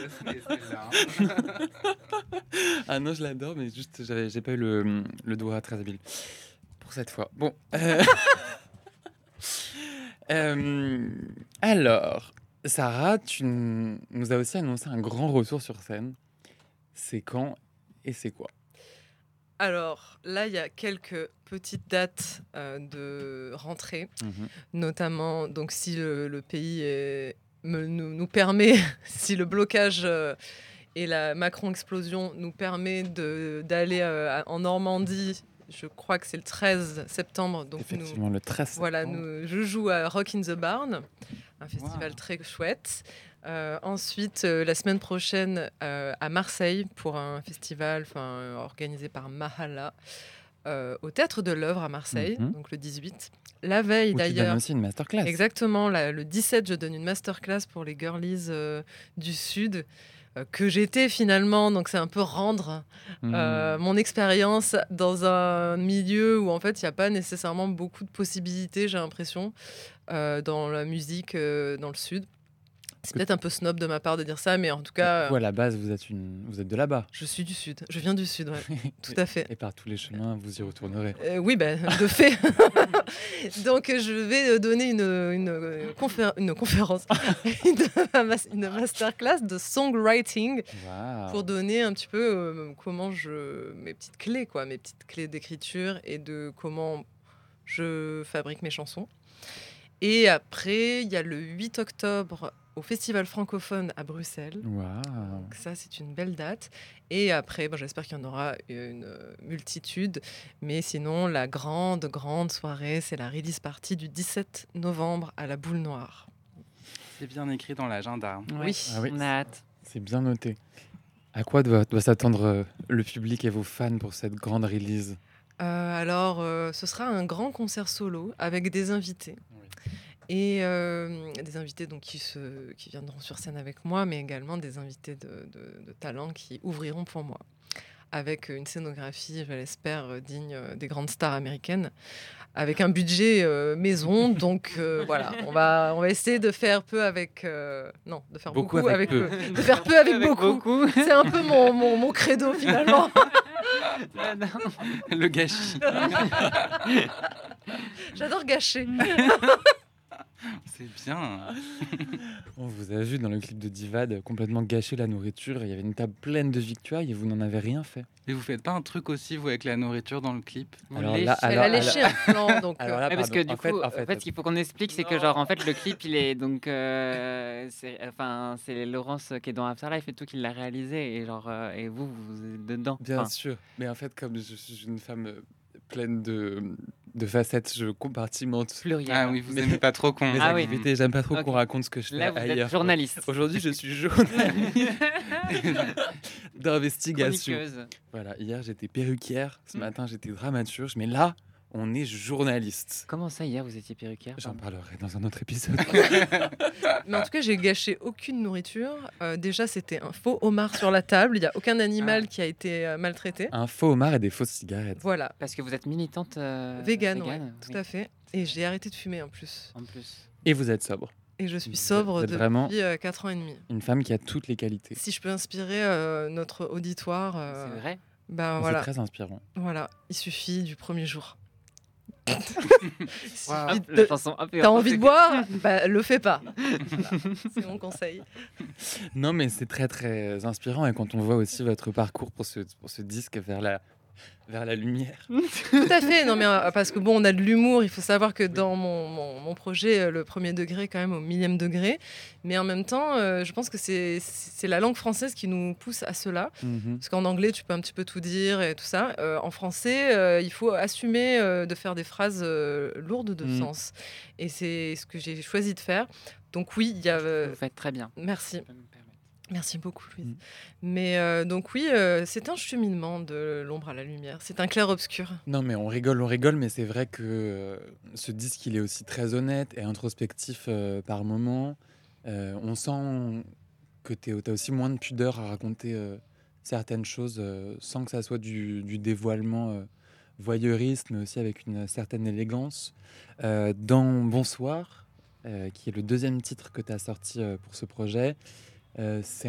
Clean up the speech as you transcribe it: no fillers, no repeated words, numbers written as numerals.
C'est celle-là, hein. Ah non, je l'adore, mais juste, j'ai pas eu le doigt très habile pour cette fois. Bon, alors, Sarah, nous as aussi annoncé un grand retour sur scène. C'est quand et c'est quoi? Alors là, il y a quelques petites dates, de rentrée, Mmh. notamment donc si le pays nous permet, si le blocage, et la Macron explosion nous permet d'aller, en Normandie, je crois que c'est le 13 septembre, donc Effectivement, le 13 voilà, septembre. je joue à Rock in the Barn, un festival Waouh. très chouette. Ensuite, la semaine prochaine, à Marseille pour un festival organisé par Mahala, au Théâtre de l'Œuvre à Marseille, Mmh. donc le 18. La veille Où tu donnes d'ailleurs, aussi une masterclass. exactement, le 17, je donne une masterclass pour les girlies du Sud, que j'étais finalement, donc c'est un peu rendre Mmh. mon expérience dans un milieu où en fait il n'y a pas nécessairement beaucoup de possibilités, j'ai l'impression, dans la musique dans le Sud. C'est Que- peut-être un peu snob de ma part de dire ça, mais en tout Mais cas, vous, à la base, vous êtes de là-bas. je suis du Sud. Je viens du Sud, ouais, tout à fait. Et par tous les chemins, vous y retournerez. Oui, de fait. Donc, je vais donner une conférence, une masterclass de songwriting pour Waouh. donner un petit peu mes petites clés, quoi, mes petites clés d'écriture et de comment je fabrique mes chansons. Et après, il y a le 8 octobre au Festival francophone à Bruxelles. Waouh. Donc ça, c'est une belle date. Et après, j'espère qu'il y en aura une multitude. Mais sinon, la grande, grande soirée, c'est la release party du 17 novembre à la Boule Noire. C'est bien écrit dans l'agenda. Ouais, Oui. Ah oui. on a hâte. C'est bien noté. À quoi doit s'attendre le public et vos fans pour cette grande release? Alors, ce sera un grand concert solo avec des invités. Oui. Et des invités donc, qui viendront sur scène avec moi, mais également des invités de talent qui ouvriront pour moi. Avec une scénographie, je l'espère, digne des grandes stars américaines, avec un budget maison. Donc voilà, on va essayer de faire peu avec... non, de faire Beaucoup beaucoup avec peu. De faire peu avec Avec beaucoup. beaucoup. C'est un peu mon credo finalement. Le gâchis. J'adore gâcher. C'est bien. On vous a vu dans le clip de Divad complètement gâcher la nourriture. Il y avait une table pleine de victuailles et vous n'en avez rien fait. Et vous faites pas un truc aussi, vous, avec la nourriture dans le clip? On Alors lèche. là, Elle alors- a léché un plan. Donc, Alors là, Ouais, parce que pardon. du coup, en fait, ce qu'il faut qu'on explique, c'est que genre en fait le clip, il est donc c'est Laurence qui est dans Afterlife et tout qui l'a réalisé et genre et vous êtes dedans. Bien Enfin, sûr. Mais en fait, comme je suis une femme pleine de facettes, je compartimente pluriel. Ah oui, vous aimez pas trop qu'on... mes Ah oui. activités. J'aime pas trop Ok. qu'on raconte ce que je fais Là, vous ailleurs. êtes journaliste. Aujourd'hui, je suis journaliste d'investigation. Chroniqueuse. Voilà, hier j'étais perruquière, ce Mm. matin j'étais dramaturge, mais là, on est journaliste. Comment ça, hier, vous étiez perruquière? J'en pardon parlerai dans un autre épisode. Mais en tout cas, j'ai gâché aucune nourriture. Déjà, c'était un faux homard sur la table. Il n'y a aucun animal qui a été maltraité. Un faux homard et des fausses cigarettes. Voilà. Parce que vous êtes militante Vegan, ouais, végane, tout oui, à fait. Et j'ai arrêté de fumer en plus. en plus. Et vous êtes sobre. Et je suis Vous sobre êtes depuis vraiment 4 ans et demi. une femme qui a toutes les qualités. Si je peux inspirer notre auditoire, C'est vrai. ben C'est voilà, très inspirant. voilà, il suffit du premier jour. Waouh. Hop, La chanson un peu. T'as envie de boire? Bah, le fais pas. Voilà, c'est mon conseil. Non, mais c'est très très inspirant. Et quand on voit aussi votre parcours pour ce disque vers la lumière. Tout à fait. Non, mais parce que bon, on a de l'humour. Il faut savoir que dans mon projet, le premier degré, quand même au millième degré. Mais en même temps, je pense que c'est la langue française qui nous pousse à cela. Mhm. Parce qu'en anglais, tu peux un petit peu tout dire et tout ça. En français, il faut assumer de faire des phrases lourdes de sens. Et c'est ce que j'ai choisi de faire. Donc oui, il y a... Vous faites très bien. merci. Je peux me permettre. Merci beaucoup, Louise. Mm. Mais donc oui, c'est un cheminement de l'ombre à la lumière. C'est un clair-obscur. Non, mais on rigole, mais c'est vrai que ce disque, il est aussi très honnête et introspectif par moments. On sent que tu as aussi moins de pudeur à raconter certaines choses sans que ça soit du dévoilement voyeuriste, mais aussi avec une certaine élégance. Dans Bonsoir, qui est le deuxième titre que tu as sorti pour ce projet, c'est